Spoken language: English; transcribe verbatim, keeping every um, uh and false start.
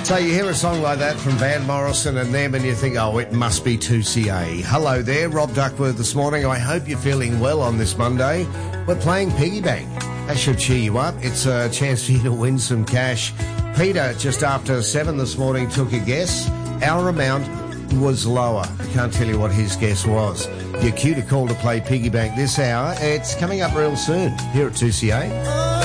So you hear a song like that from Van Morrison and them and you think, oh, it must be two C A. Hello there, Rob Duckworth this morning. I hope you're feeling well on this Monday. We're playing Piggy Bank. That should cheer you up. It's a chance for you to win some cash. Peter, just after seven this morning, took a guess. Our amount was lower. I can't tell you what his guess was. Your cue to call to play Piggy Bank this hour. It's coming up real soon here at two C A.